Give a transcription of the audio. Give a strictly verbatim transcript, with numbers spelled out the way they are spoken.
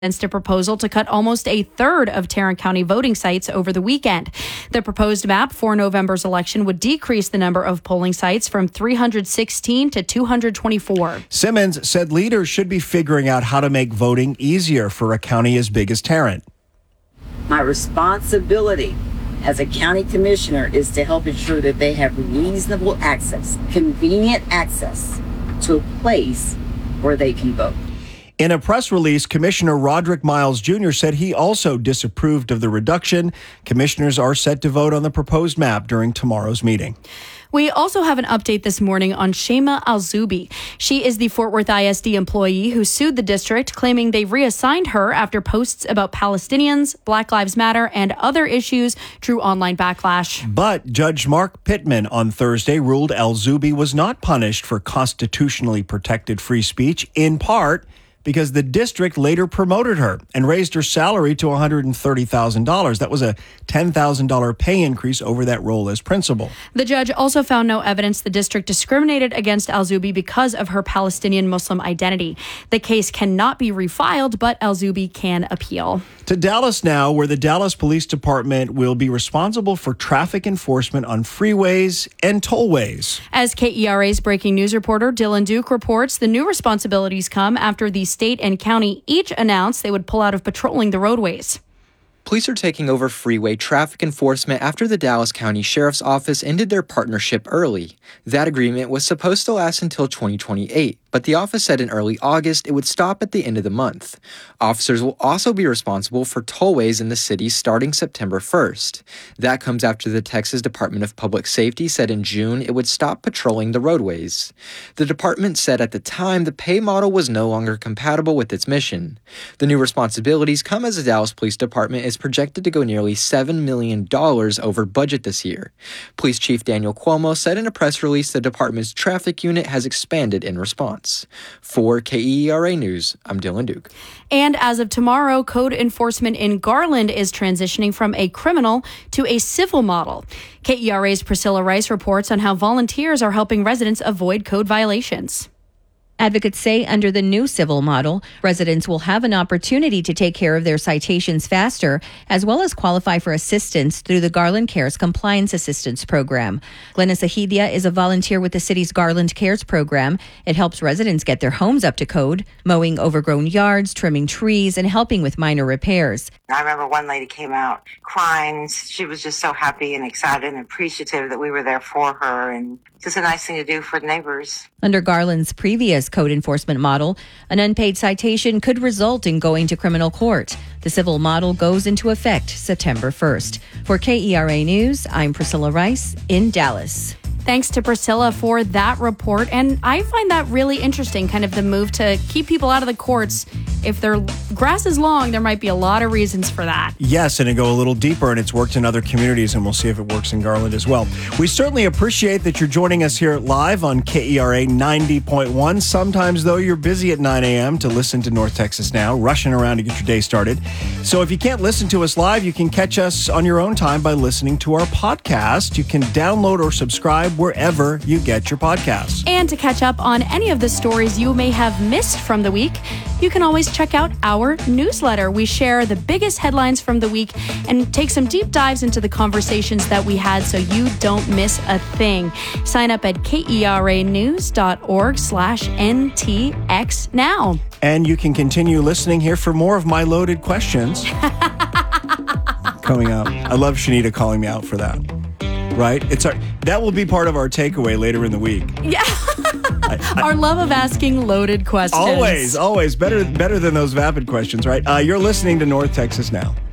a proposal to cut almost a third of Tarrant County voting sites over the weekend. The proposed map for November's election would decrease the number of polling sites from three hundred sixteen to two hundred twenty-four. Simmons said leaders should be figuring out how to make voting easier for a county as big as Tarrant. My responsibility as a county commissioner is to help ensure that they have reasonable access, convenient access to a place where they can vote. In a press release, Commissioner Roderick Miles Junior said he also disapproved of the reduction. Commissioners are set to vote on the proposed map during tomorrow's meeting. We also have an update this morning on Shema Al-Zubi. She is the Fort Worth I S D employee who sued the district, claiming they reassigned her after posts about Palestinians, Black Lives Matter, and other issues drew online backlash. But Judge Mark Pittman on Thursday ruled Al-Zubi was not punished for constitutionally protected free speech, in part because the district later promoted her and raised her salary to one hundred thirty thousand dollars. That was a ten thousand dollars pay increase over that role as principal. The judge also found no evidence the district discriminated against Al-Zubi because of her Palestinian Muslim identity. The case cannot be refiled, but Al-Zubi can appeal. To Dallas now, where the Dallas Police Department will be responsible for traffic enforcement on freeways and tollways. As K E R A's breaking news reporter Dylan Duke reports, the new responsibilities come after the state and county each announced they would pull out of patrolling the roadways. Police are taking over freeway traffic enforcement after the Dallas County Sheriff's Office ended their partnership early. That agreement was supposed to last until twenty twenty-eight, but the office said in early August it would stop at the end of the month. Officers will also be responsible for tollways in the city starting September first. That comes after the Texas Department of Public Safety said in June it would stop patrolling the roadways. The department said at the time the pay model was no longer compatible with its mission. The new responsibilities come as the Dallas Police Department is projected to go nearly seven million dollars over budget this year. Police Chief Daniel Cuomo said in a press release the department's traffic unit has expanded in response. For K E R A News, I'm Dylan Duke. And as of tomorrow, code enforcement in Garland is transitioning from a criminal to a civil model. K E R A's Priscilla Rice reports on how volunteers are helping residents avoid code violations. Advocates say under the new civil model, residents will have an opportunity to take care of their citations faster, as well as qualify for assistance through the Garland Cares Compliance Assistance Program. Glennis Ahidia is a volunteer with the city's Garland Cares program. It helps residents get their homes up to code, mowing overgrown yards, trimming trees, and helping with minor repairs. I remember one lady came out crying. She was just so happy and excited and appreciative that we were there for her, and just a nice thing to do for neighbors. Under Garland's previous code enforcement model, an unpaid citation could result in going to criminal court. The civil model goes into effect September first. For K E R A News, I'm Priscilla Rice in Dallas. Thanks to Priscilla for that report. And I find that really interesting, kind of the move to keep people out of the courts. If their grass is long, there might be a lot of reasons for that. Yes, and to go a little deeper, and it's worked in other communities, and we'll see if it works in Garland as well. We certainly appreciate that you're joining us here live on K E R A ninety point one. Sometimes, though, you're busy at nine a.m. to listen to North Texas Now, rushing around to get your day started. So if you can't listen to us live, you can catch us on your own time by listening to our podcast. You can download or subscribe wherever you get your podcasts. And to catch up on any of the stories you may have missed from the week, you can always check out our newsletter. We share the biggest headlines from the week and take some deep dives into the conversations that we had so you don't miss a thing. Sign up at keranews.org slash NTX now. And you can continue listening here for more of my loaded questions coming up. I love Shanita calling me out for that. Right? It's our, that will be part of our takeaway later in the week. Yeah. I, I, our love of asking loaded questions. Always, always. Better, better than those vapid questions, right? Uh, you're listening to North Texas Now.